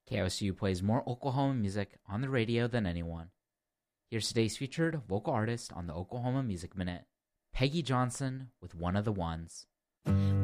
KOSU plays more Oklahoma music on the radio than anyone. Here's today's featured local artist on the Oklahoma Music Minute, Peggy Johnson with One of the Ones.